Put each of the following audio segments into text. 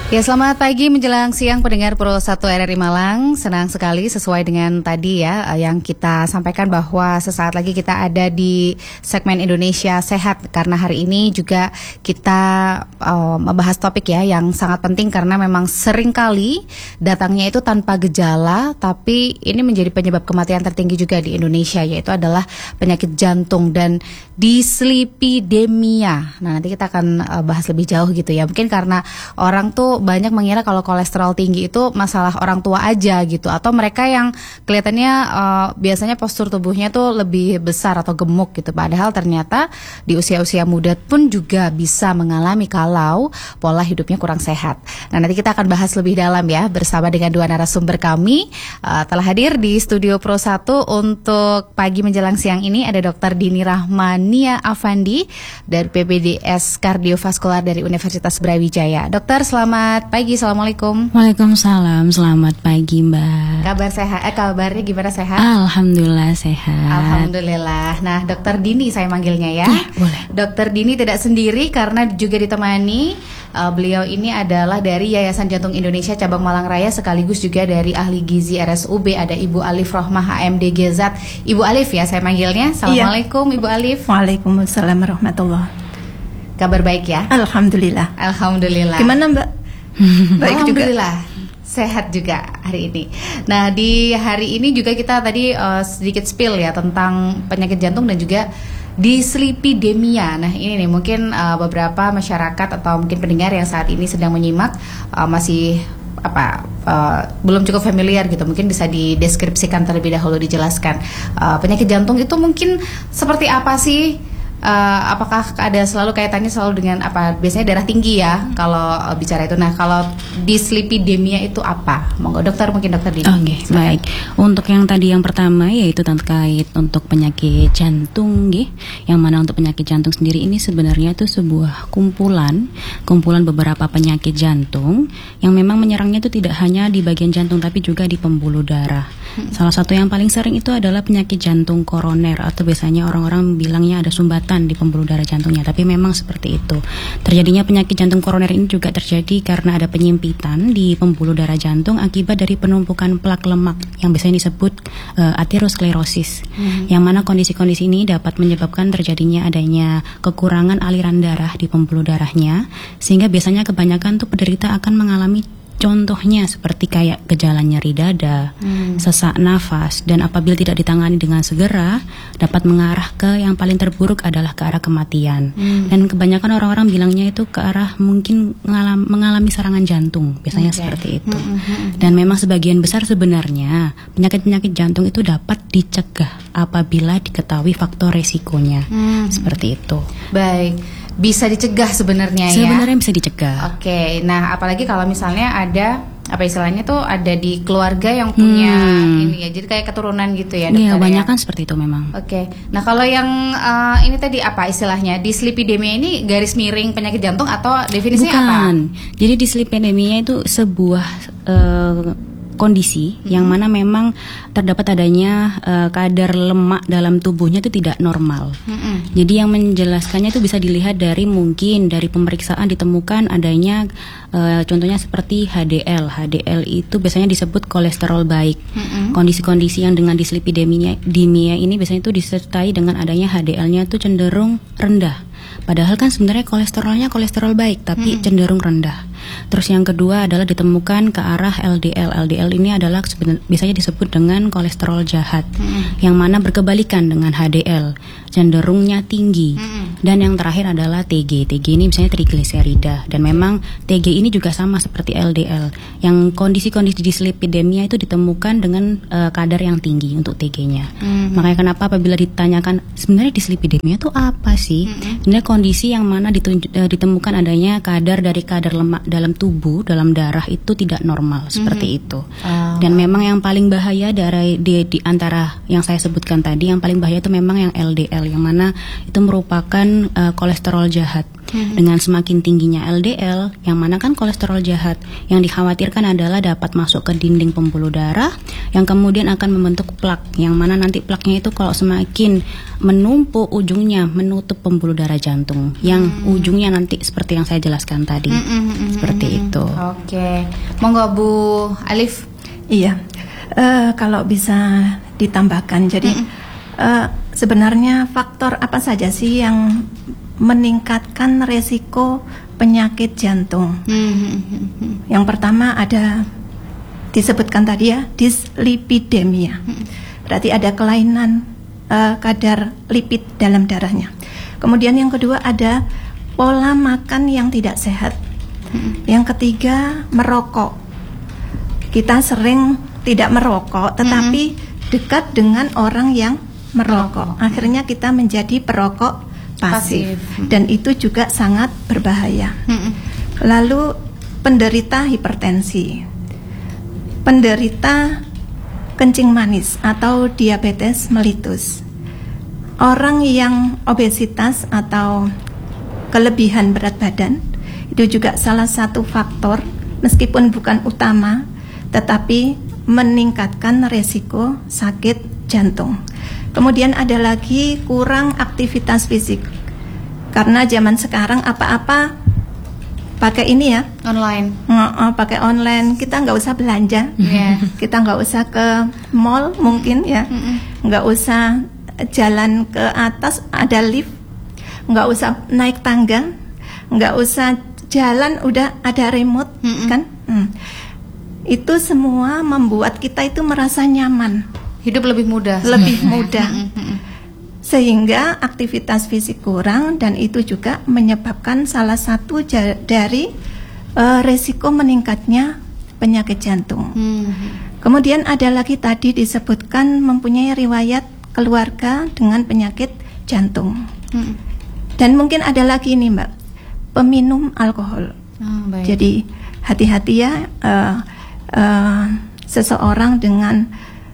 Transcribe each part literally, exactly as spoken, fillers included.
Ya, selamat pagi menjelang siang pendengar Pro satu R R I Malang. Senang sekali sesuai dengan tadi ya yang kita sampaikan bahwa sesaat lagi kita ada di segmen Indonesia Sehat, karena hari ini juga kita uh, membahas topik ya yang sangat penting karena memang sering kali datangnya itu tanpa gejala, tapi ini menjadi penyebab kematian tertinggi juga di Indonesia, yaitu adalah penyakit jantung dan dislipidemia. Nah, nanti kita akan uh, bahas lebih jauh gitu ya. Mungkin karena orang tuh banyak mengira kalau kolesterol tinggi itu masalah orang tua aja gitu, atau mereka yang kelihatannya uh, biasanya postur tubuhnya tuh lebih besar atau gemuk gitu, padahal ternyata di usia-usia muda pun juga bisa mengalami kalau pola hidupnya kurang sehat. Nah, nanti kita akan bahas lebih dalam ya bersama dengan dua narasumber kami. Uh, telah hadir di studio Pro satu untuk pagi menjelang siang ini ada Dokter Dini Rahmania Afandi dari P P D S Kardiovaskular dari Universitas Brawijaya. Dokter, selamat pagi, assalamualaikum. Waalaikumsalam, selamat pagi Mbak. Kabar sehat? Eh kabarnya gimana, sehat? Alhamdulillah sehat. Alhamdulillah. Nah, Dokter Dini saya manggilnya ya. Eh, boleh. Dokter Dini tidak sendiri karena juga ditemani uh, beliau ini adalah dari Yayasan Jantung Indonesia Cabang Malang Raya, sekaligus juga dari ahli gizi R S U B, ada Ibu Alif Rohmah H M D G Z. Ibu Alif ya saya manggilnya. Assalamualaikum, iya. Ibu Alif. Waalaikumsalam warahmatullahi. Kabar baik ya? Alhamdulillah. Alhamdulillah. Gimana Mbak? Baik Alhamdulillah. juga. Sehat juga hari ini. Nah, di hari ini juga kita tadi uh, sedikit spill ya tentang penyakit jantung dan juga dislipidemia. Nah, ini nih mungkin uh, beberapa masyarakat atau mungkin pendengar yang saat ini sedang menyimak uh, masih apa uh, belum cukup familiar gitu, mungkin bisa dideskripsikan terlebih dahulu, dijelaskan uh, penyakit jantung itu mungkin seperti apa sih? Uh, apakah ada selalu kaitannya selalu dengan apa? Biasanya darah tinggi ya hmm. kalau uh, bicara itu. Nah, kalau dislipidemia itu apa? Monggo dokter, mungkin dokter Dini. Oke, okay, baik. Untuk yang tadi yang pertama yaitu terkait untuk penyakit jantung, gih. Yang mana untuk penyakit jantung sendiri ini sebenarnya itu sebuah kumpulan, kumpulan beberapa penyakit jantung yang memang menyerangnya itu tidak hanya di bagian jantung tapi juga di pembuluh darah. Hmm. Salah satu yang paling sering itu adalah penyakit jantung koroner, atau biasanya orang-orang bilangnya ada sumbatan di pembuluh darah jantungnya, tapi memang seperti itu. Terjadinya penyakit jantung koroner ini juga terjadi karena ada penyempitan di pembuluh darah jantung akibat dari penumpukan plak lemak yang biasanya disebut uh, aterosklerosis, hmm. yang mana kondisi-kondisi ini dapat menyebabkan terjadinya adanya kekurangan aliran darah di pembuluh darahnya, sehingga biasanya kebanyakan tuh penderita akan mengalami contohnya seperti kayak gejala nyeri dada, hmm. sesak nafas, dan apabila tidak ditangani dengan segera dapat mengarah ke yang paling terburuk adalah ke arah kematian. Hmm. Dan kebanyakan orang-orang bilangnya itu ke arah mungkin mengalami, mengalami serangan jantung, biasanya okay. seperti itu. Hmm, hmm. Dan memang sebagian besar sebenarnya penyakit-penyakit jantung itu dapat dicegah apabila diketahui faktor resikonya, hmm. seperti itu. Baik. Bisa dicegah sebenarnya ya. Sebenarnya bisa dicegah. Oke, okay. Nah apalagi kalau misalnya ada apa istilahnya tuh ada di keluarga yang punya hmm. ini ya, jadi kayak keturunan gitu ya. Iya, banyak kan seperti itu memang. Oke, okay. Nah kalau yang uh, ini tadi apa istilahnya, dislipidemia ini garis miring penyakit jantung atau definisinya apa? Bukan. Jadi dislipidemia itu sebuah uh, kondisi hmm. yang mana memang terdapat adanya uh, kadar lemak dalam tubuhnya itu tidak normal. Hmm. Jadi yang menjelaskannya itu bisa dilihat dari mungkin dari pemeriksaan ditemukan adanya uh, contohnya seperti H D L. H D L itu biasanya disebut kolesterol baik. Hmm. Kondisi-kondisi yang dengan dislipidemia demia ini biasanya itu disertai dengan adanya H D L-nya itu cenderung rendah. Padahal kan sebenarnya kolesterolnya kolesterol baik tapi hmm. cenderung rendah. Terus yang kedua adalah ditemukan ke arah L D L. L D L ini adalah biasanya disebut dengan kolesterol jahat, hmm. yang mana berkebalikan dengan H D L, cenderungnya tinggi. Hmm. Dan yang terakhir adalah T G. T G ini misalnya trigliserida. Dan memang T G ini juga sama seperti L D L. Yang kondisi-kondisi dislipidemia itu ditemukan dengan uh, kadar yang tinggi untuk T G-nya. Hmm. Makanya kenapa apabila ditanyakan sebenarnya dislipidemia itu apa sih? Hmm. Sebenarnya kondisi yang mana ditunj- uh, ditemukan adanya kadar dari kadar lemak dalam tubuh, dalam darah itu tidak normal, seperti mm-hmm. itu. Oh. Dan memang yang paling bahaya dari di, di antara yang saya sebutkan tadi, yang paling bahaya itu memang yang L D L, yang mana itu merupakan uh, kolesterol jahat. Hmm. Dengan semakin tingginya L D L, yang mana kan kolesterol jahat, yang dikhawatirkan adalah dapat masuk ke dinding pembuluh darah, yang kemudian akan membentuk plak, yang mana nanti plaknya itu kalau semakin menumpuk ujungnya menutup pembuluh darah jantung, yang hmm. ujungnya nanti seperti yang saya jelaskan tadi, hmm, hmm, hmm, seperti hmm, itu. Oke, monggo Bu Alif. Iya, uh, kalau bisa ditambahkan, jadi hmm. uh, sebenarnya faktor apa saja sih yang meningkatkan resiko penyakit jantung? Mm-hmm. Yang pertama ada disebutkan tadi ya, dislipidemia. Mm-hmm. Berarti ada kelainan uh, kadar lipid dalam darahnya. Kemudian yang kedua ada pola makan yang tidak sehat. Mm-hmm. Yang ketiga merokok. Kita sering tidak merokok, tetapi mm-hmm. dekat dengan orang yang merokok. Akhirnya kita menjadi perokok pasif, pasif. Dan itu juga sangat berbahaya. Hmm. Lalu penderita hipertensi, penderita kencing manis atau diabetes mellitus, orang yang obesitas atau kelebihan berat badan, itu juga salah satu faktor, meskipun bukan utama, tetapi meningkatkan resiko sakit jantung. Kemudian ada lagi kurang aktivitas fisik. Karena zaman sekarang apa-apa pakai ini ya, online. Uh, uh, pakai online, kita nggak usah belanja, yeah. kita nggak usah ke mall mungkin ya, nggak usah jalan ke atas ada lift, nggak usah naik tangga, nggak usah jalan udah ada remote, Mm-mm. kan? Hmm. Itu semua membuat kita itu merasa nyaman. Hidup lebih mudah. Lebih mudah. Sehingga aktivitas fisik kurang, dan itu juga menyebabkan salah satu ja- dari uh, resiko meningkatnya penyakit jantung. Hmm. Kemudian ada lagi tadi disebutkan mempunyai riwayat keluarga dengan penyakit jantung. Hmm. Dan mungkin ada lagi nih Mbak, peminum alkohol. Oh, baik. Jadi hati-hati ya uh, uh, seseorang dengan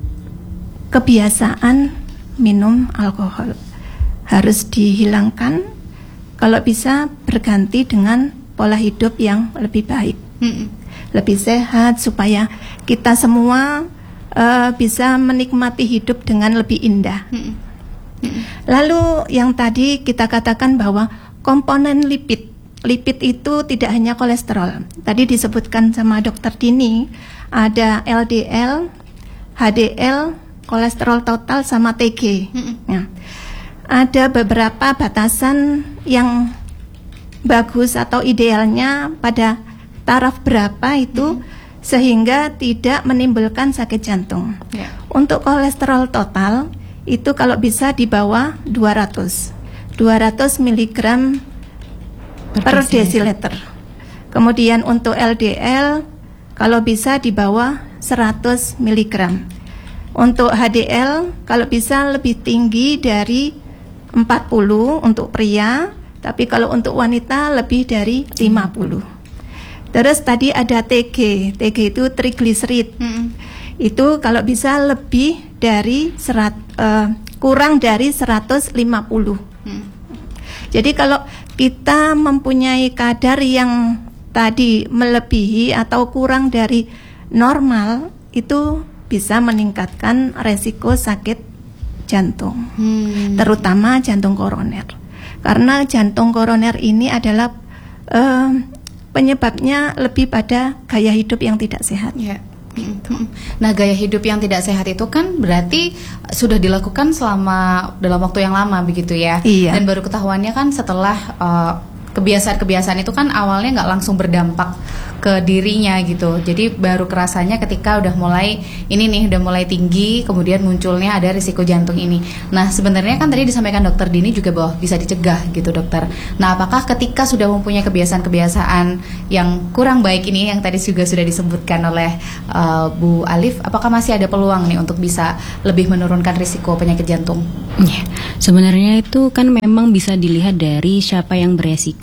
kebiasaan minum alkohol harus dihilangkan, kalau bisa berganti dengan pola hidup yang lebih baik, mm-mm. lebih sehat, supaya kita semua uh, bisa menikmati hidup dengan lebih indah. Mm-mm. Mm-mm. Lalu yang tadi kita katakan bahwa komponen lipid, lipid itu tidak hanya kolesterol. Tadi disebutkan sama Dokter Dini, ada L D L, H D L, kolesterol total sama T G. Ya. Ada beberapa batasan yang bagus atau idealnya pada taraf berapa itu, mm-hmm. sehingga tidak menimbulkan sakit jantung. Yeah. Untuk kolesterol total itu kalau bisa di bawah dua ratus miligram per desiliter. Kemudian untuk L D L kalau bisa di bawah seratus miligram. Untuk H D L kalau bisa lebih tinggi dari empat puluh untuk pria, tapi kalau untuk wanita lebih dari lima puluh. Terus tadi ada T G, T G itu triglycerid. Hmm. Itu kalau bisa lebih dari serat, uh, kurang dari seratus lima puluh. Hmm. Jadi kalau kita mempunyai kadar yang tadi melebihi atau kurang dari normal, itu bisa meningkatkan resiko sakit jantung, hmm. terutama jantung koroner. Karena jantung koroner ini adalah uh, penyebabnya lebih pada gaya hidup yang tidak sehat. Yeah. Gitu. Nah, gaya hidup yang tidak sehat itu kan berarti sudah dilakukan selama dalam waktu yang lama begitu ya? Iya. Dan baru ketahuannya kan setelah uh, kebiasaan-kebiasaan itu kan awalnya nggak langsung berdampak ke dirinya gitu. Jadi baru kerasanya ketika udah mulai ini nih udah mulai tinggi, kemudian munculnya ada risiko jantung ini. Nah, sebenarnya kan tadi disampaikan Dokter Dini juga bahwa bisa dicegah gitu dokter. Nah, apakah ketika sudah mempunyai kebiasaan-kebiasaan yang kurang baik ini yang tadi juga sudah disebutkan oleh uh, Bu Alif, apakah masih ada peluang nih untuk bisa lebih menurunkan risiko penyakit jantung? Ya, sebenarnya itu kan memang bisa dilihat dari siapa yang beresiko.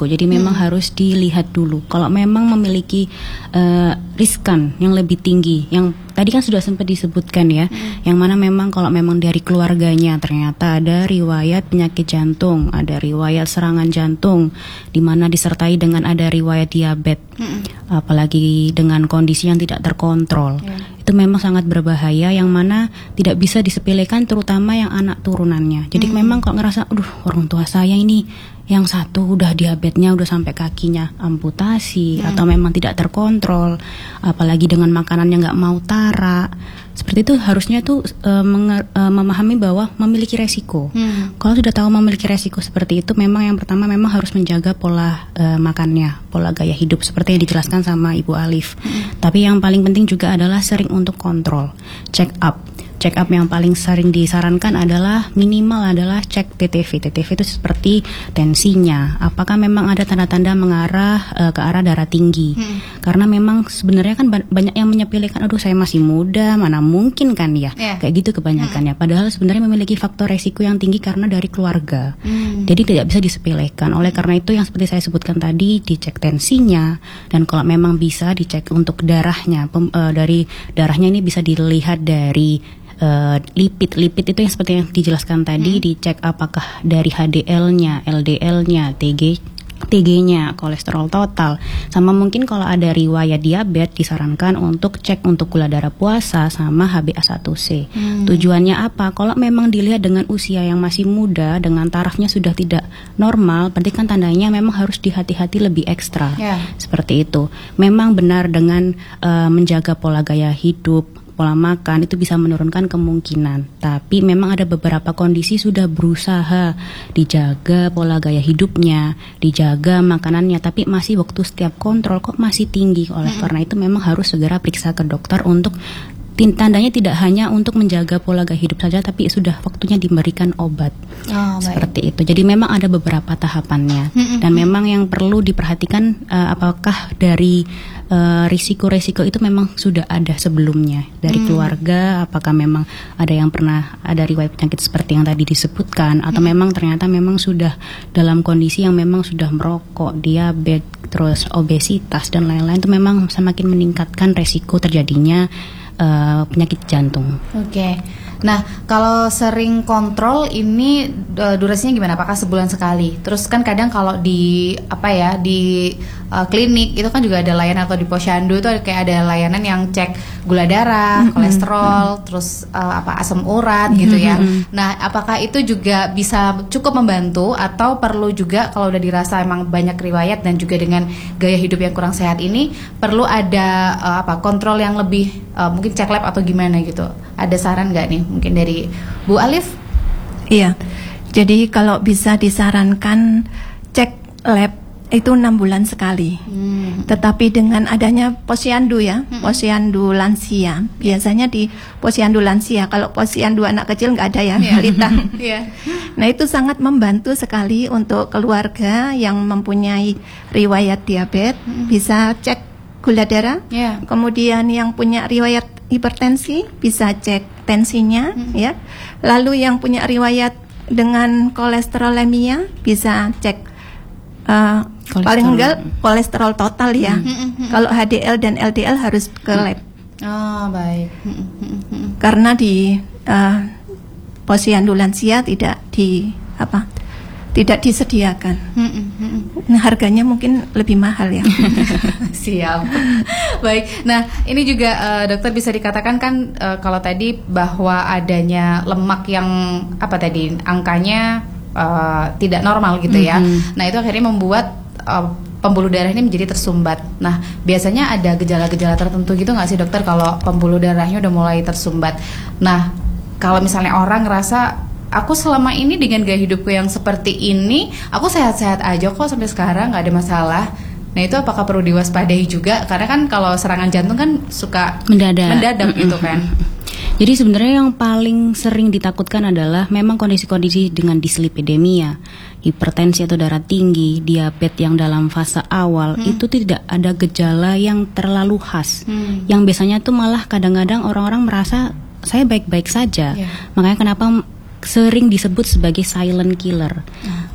resiko. Jadi memang hmm. harus dilihat dulu. Kalau memang memiliki uh, riskan yang lebih tinggi, yang tadi kan sudah sempat disebutkan ya, hmm. yang mana memang kalau memang dari keluarganya ternyata ada riwayat penyakit jantung, ada riwayat serangan jantung, di mana disertai dengan ada riwayat diabetes, hmm. apalagi dengan kondisi yang tidak terkontrol. Yeah. Itu memang sangat berbahaya, yang mana tidak bisa disepelekan, terutama yang anak turunannya. Jadi hmm. memang kalau ngerasa, aduh orang tua saya ini yang satu udah diabetesnya udah sampai kakinya amputasi, hmm. atau memang tidak terkontrol, apalagi dengan makanan yang nggak mau tara, seperti itu harusnya tuh e, menger, e, memahami bahwa memiliki resiko. Hmm. Kalau sudah tahu memiliki resiko seperti itu, memang yang pertama memang harus menjaga pola e, makannya, pola gaya hidup seperti yang dijelaskan sama Ibu Alif. Hmm. Tapi yang paling penting juga adalah sering untuk kontrol, check up. Check up yang paling sering disarankan adalah minimal adalah cek T T V. T T V itu seperti tensinya, apakah memang ada tanda-tanda mengarah uh, ke arah darah tinggi. Hmm. Karena memang sebenarnya kan banyak yang menyepelekan, aduh saya masih muda, mana mungkin kan ya. Yeah. Kayak gitu kebanyakan hmm. ya. Padahal sebenarnya memiliki faktor resiko yang tinggi karena dari keluarga. Hmm. Jadi tidak bisa disepelekan. Oleh karena itu yang seperti saya sebutkan tadi, dicek tensinya, dan kalau memang bisa dicek untuk darahnya. Pem, uh, dari darahnya ini bisa dilihat dari Uh, lipid, lipid itu yang seperti yang dijelaskan tadi, hmm. dicek apakah dari H D L-nya, L D L-nya, T G, T G-nya, kolesterol total, sama mungkin kalau ada riwayat diabetes disarankan untuk cek untuk gula darah puasa sama H b A satu C. Hmm. Tujuannya apa? Kalau memang dilihat dengan usia yang masih muda, dengan tarafnya sudah tidak normal, berarti kan tandanya memang harus dihati-hati lebih ekstra. Yeah. Seperti itu. Memang benar dengan uh, menjaga pola gaya hidup, pola makan itu bisa menurunkan kemungkinan. Tapi memang ada beberapa kondisi sudah berusaha dijaga pola gaya hidupnya, dijaga makanannya, tapi masih waktu setiap kontrol kok masih tinggi. Oleh hmm. karena itu memang harus segera periksa ke dokter untuk tandanya tidak hanya untuk menjaga pola gaya hidup saja, tapi sudah waktunya diberikan obat. Oh, seperti itu. Jadi memang ada beberapa tahapannya, mm-hmm. dan memang yang perlu diperhatikan uh, apakah dari uh, risiko-risiko itu memang sudah ada sebelumnya dari mm. keluarga, apakah memang ada yang pernah ada riwayat penyakit seperti yang tadi disebutkan, atau mm. memang ternyata memang sudah dalam kondisi yang memang sudah merokok, diabetes, terus obesitas dan lain-lain, itu memang semakin meningkatkan resiko terjadinya Uh, penyakit jantung. Oke. Okay. Nah, kalau sering kontrol ini uh, durasinya gimana? Apakah sebulan sekali? Terus kan kadang kalau di apa ya di uh, klinik itu kan juga ada layanan, atau di posyandu itu kayak ada layanan yang cek gula darah, mm-hmm. kolesterol, mm-hmm. terus uh, apa asam urat mm-hmm. gitu ya. Nah, apakah itu juga bisa cukup membantu, atau perlu juga kalau udah dirasa emang banyak riwayat dan juga dengan gaya hidup yang kurang sehat ini perlu ada uh, apa kontrol yang lebih uh, mungkin cek lab atau gimana gitu? Ada saran nggak nih mungkin dari Bu Alif? Iya, jadi kalau bisa disarankan cek lab itu enam bulan sekali. Hmm. Tetapi dengan adanya posyandu ya, hmm. posyandu lansia, biasanya di posyandu lansia, kalau posyandu anak kecil nggak ada ya, balita. Yeah. Nah itu sangat membantu sekali untuk keluarga yang mempunyai riwayat diabetes, hmm. bisa cek gula darah, yeah. kemudian yang punya riwayat hipertensi bisa cek tensinya, hmm. ya. Lalu yang punya riwayat dengan kolesterolemia bisa cek uh, paling enggak kolesterol total ya. Hmm. Hmm. Hmm. Kalau H D L dan L D L harus ke lab. Oh baik. Hmm. Hmm. Hmm. Karena di uh, posyandu lansia tidak di apa? Tidak disediakan. Nah, harganya mungkin lebih mahal ya. Siap. Baik. Nah, ini juga uh, dokter bisa dikatakan kan uh, kalau tadi bahwa adanya lemak yang apa tadi angkanya uh, tidak normal gitu ya. Mm-hmm. Nah, itu akhirnya membuat uh, pembuluh darah ini menjadi tersumbat. Nah, biasanya ada gejala-gejala tertentu gitu nggak sih dokter kalau pembuluh darahnya udah mulai tersumbat? Nah, kalau misalnya orang ngerasa aku selama ini dengan gaya hidupku yang seperti ini, aku sehat-sehat aja kok sampai sekarang, nggak ada masalah. Nah itu apakah perlu diwaspadai juga? Karena kan kalau serangan jantung kan suka mendadak, mendadak gitu kan. Jadi sebenarnya yang paling sering ditakutkan adalah memang kondisi-kondisi dengan dislipidemia, hipertensi atau darah tinggi, diabetes yang dalam fase awal, hmm. itu tidak ada gejala yang terlalu khas. Hmm. Yang biasanya tuh malah kadang-kadang orang-orang merasa saya baik-baik saja. Yeah. Makanya kenapa sering disebut sebagai silent killer.